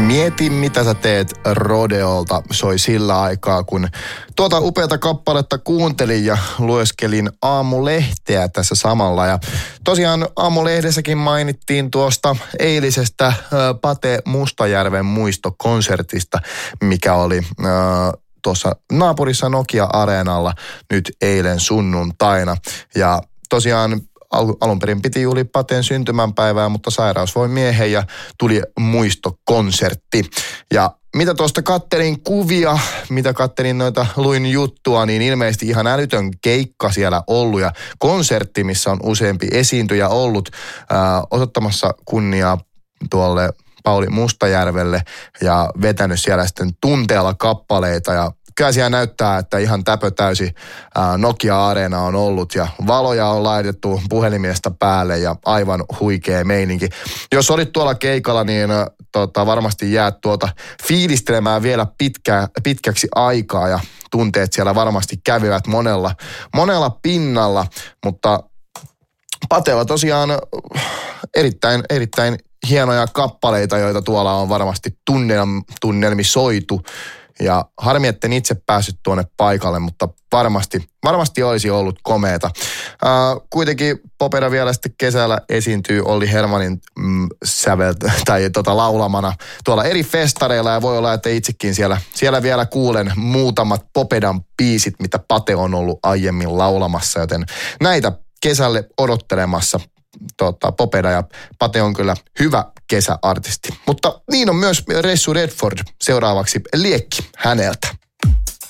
Mieti, mitä sä teet Rodeolta soi sillä aikaa, kun tuota upeata kappaletta kuuntelin ja lueskelin Aamulehteä tässä samalla. Ja tosiaan Aamulehdessäkin mainittiin tuosta eilisestä Pate Mustajärven muistokonsertista, mikä oli tuossa naapurissa Nokia-areenalla nyt eilen sunnuntaina. Ja tosiaan alun perin piti juhlia Pateen syntymäpäivää, mutta sairaus voi miehen ja tuli muistokonsertti. Ja mitä tuosta kattelin kuvia, mitä kattelin luin juttua, niin ilmeisesti ihan älytön keikka siellä ollut ja konsertti, missä on useampi esiintyjä ollut osoittamassa kunniaa tuolle Pauli Mustajärvelle ja vetänyt siellä sitten tunteella kappaleita ja kyllä siellä näyttää, että ihan täpötäysi Nokia-areena on ollut ja valoja on laitettu puhelimesta päälle ja aivan huikea meininki. Jos olit tuolla keikalla, niin varmasti jäät fiilistelemään vielä pitkäksi aikaa ja tunteet siellä varmasti kävivät monella pinnalla, mumutta Patella tosiaan erittäin hienoja kappaleita, joita tuolla on varmasti tunnelmi soitu. Ja harmi, etten itse päässyt tuonne paikalle, mutta varmasti olisi ollut komeeta. Kuitenkin Popeda vielä sitten kesällä esiintyy Olli Hermanin laulamana tuolla eri festareilla ja voi olla, että itsekin siellä vielä kuulen muutamat Popedan biisit, mitä Pate on ollut aiemmin laulamassa, joten näitä kesälle odottelemassa Popeda ja Pate on kyllä hyvä kesäartisti. Mutta niin on myös Ressu Redford, seuraavaksi liekki häneltä.